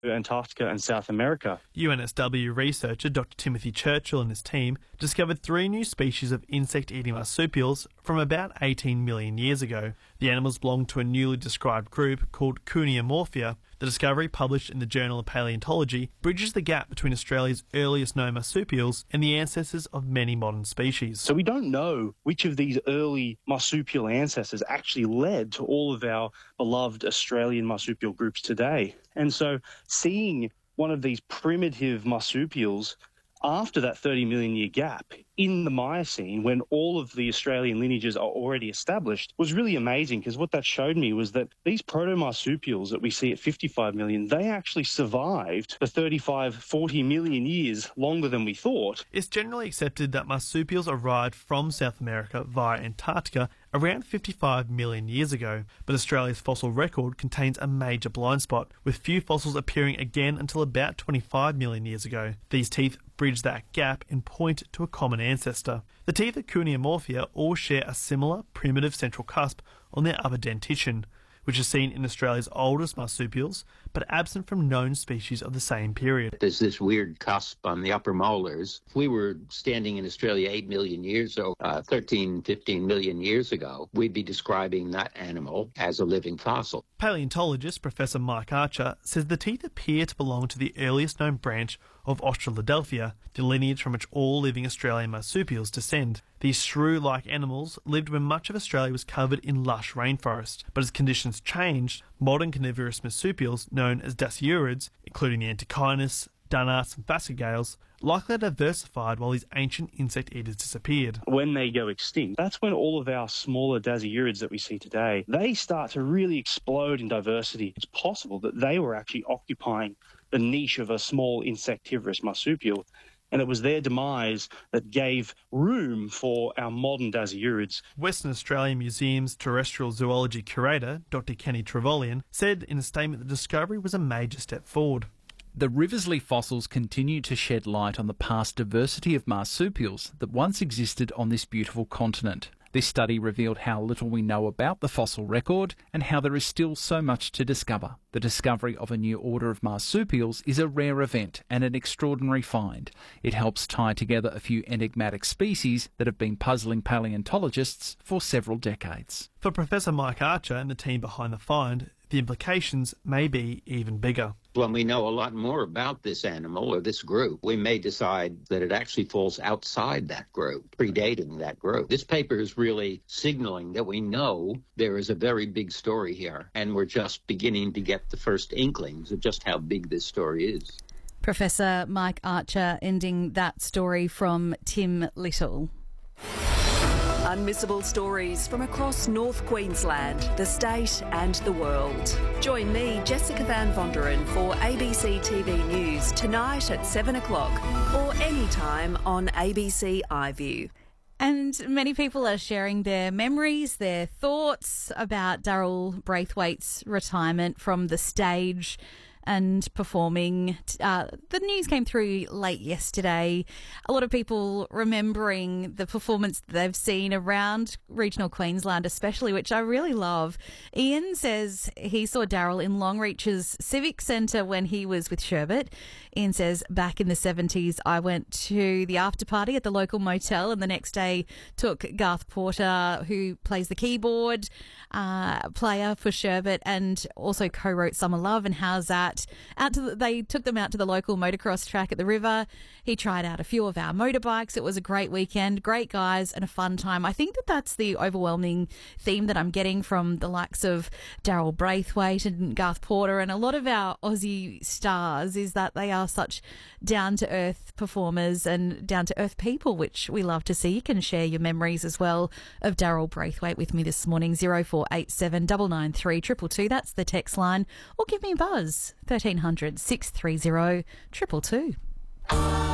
Antarctica and South America. UNSW researcher Dr. Timothy Churchill and his team discovered 3 new species of insect-eating marsupials from about 18 million years ago. The animals belong to a newly described group called Cuniomorphia. The discovery, published in the Journal of Paleontology, bridges the gap between Australia's earliest known marsupials and the ancestors of many modern species. So we don't know which of these early marsupial ancestors actually led to all of our beloved Australian marsupial groups today. And so seeing one of these primitive marsupials after that 30 million year gap in the Miocene, when all of the Australian lineages are already established, was really amazing, because what that showed me was that these proto-marsupials that we see at 55 million, they actually survived the 35, 40 million years longer than we thought. It's generally accepted that marsupials arrived from South America via Antarctica around 55 million years ago, but Australia's fossil record contains a major blind spot, with few fossils appearing again until about 25 million years ago. These teeth bridge that gap and point to a common ancestor. The teeth of Cuniomorphia all share a similar primitive central cusp on their upper dentition, which is seen in Australia's oldest marsupials, but absent from known species of the same period. There's this weird cusp on the upper molars. If we were standing in Australia 8 million years, 13, 15 million years ago, we'd be describing that animal as a living fossil. Paleontologist Professor Mike Archer says the teeth appear to belong to the earliest known branch of Australodelphia, the lineage from which all living Australian marsupials descend. These shrew-like animals lived when much of Australia was covered in lush rainforest, but as conditions changed, modern carnivorous marsupials known as dasyurids, including the Antechinus, Dunnarts and Phascogales, likely diversified while these ancient insect eaters disappeared. When they go extinct, that's when all of our smaller dasyurids that we see today, they start to really explode in diversity. It's possible that they were actually occupying the niche of a small insectivorous marsupial, and it was their demise that gave room for our modern dasyurids. Western Australian Museum's terrestrial zoology curator, Dr. Kenny Trevollian, said in a statement the discovery was a major step forward. The Riversley fossils continue to shed light on the past diversity of marsupials that once existed on this beautiful continent. This study revealed how little we know about the fossil record and how there is still so much to discover. The discovery of a new order of marsupials is a rare event and an extraordinary find. It helps tie together a few enigmatic species that have been puzzling paleontologists for several decades. For Professor Mike Archer and the team behind the find, the implications may be even bigger. When we know a lot more about this animal or this group, we may decide that it actually falls outside that group, predating that group. This paper is really signaling that we know there is a very big story here, and we're just beginning to get the first inklings of just how big this story is. Professor Mike Archer ending that story from Tim Little. Unmissable stories from across North Queensland, the state and the world. Join me, Jessica Van Vonderen, for ABC TV News tonight at 7 o'clock or anytime on ABC iView. And many people are sharing their memories, their thoughts about Daryl Braithwaite's retirement from the stage and performing. The news came through late yesterday. A lot of people remembering the performance that they've seen around regional Queensland especially, which I really love. Ian says he saw Daryl in Longreach's Civic Centre when he was with Sherbet. Ian says, back in the 70s, I went to the after party at the local motel and the next day took Garth Porter, who plays the keyboard player for Sherbet and also co-wrote Summer Love and How's That? They took them out to the local motocross track at the river. He tried out a few of our motorbikes. It was a great weekend, great guys and a fun time. I think that that's the overwhelming theme that I'm getting from the likes of Daryl Braithwaite and Garth Porter and a lot of our Aussie stars is that they are such down-to-earth performers and down-to-earth people, which we love to see. You can share your memories as well of Daryl Braithwaite with me this morning, 0487 993 222. That's the text line. Or give me a buzz, 1300 630 222.